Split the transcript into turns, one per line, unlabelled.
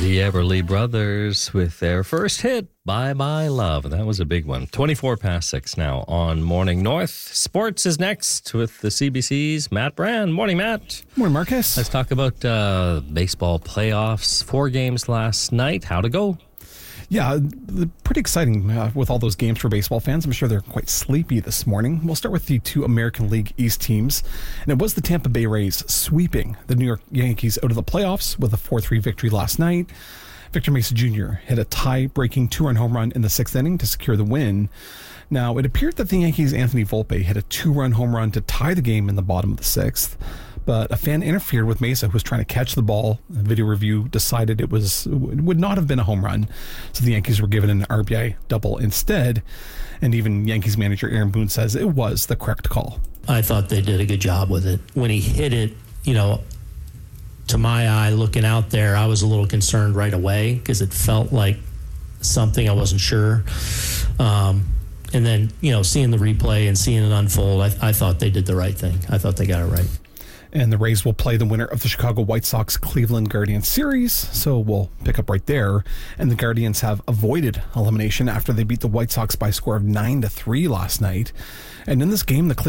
The Everly Brothers with their first hit, Bye Bye Love. And that was a big one. 24 past 6 now on Morning North. Sports is next with the CBC's Matt Brand. Morning, Matt.
Morning, Marcus.
Let's talk about baseball playoffs. 4 games last night. How'd it go?
Yeah, pretty exciting with all those games for baseball fans. I'm sure they're quite sleepy this morning. We'll start with the 2 American League East teams. And it was the Tampa Bay Rays sweeping the New York Yankees out of the playoffs with a 4-3 victory last night. Victor Mesa Jr. hit a tie-breaking 2-run home run in the 6th inning to secure the win. Now, it appeared that the Yankees' Anthony Volpe hit a 2-run home run to tie the game in the bottom of the 6th. But a fan interfered with Mesa, who was trying to catch the ball. The video review decided it would not have been a home run, so the Yankees were given an RBI double instead. And even Yankees manager Aaron Boone says it was the correct call.
I thought they did a good job with it. When he hit it, to my eye, looking out there, I was a little concerned right away because it felt like something I wasn't sure. And then, seeing the replay and seeing it unfold, I thought they did the right thing. I thought they got it right.
And the Rays will play the winner of the Chicago White Sox-Cleveland Guardians series, so we'll pick up right there. And the Guardians have avoided elimination after they beat the White Sox by a score of 9-3 last night. And in this game, the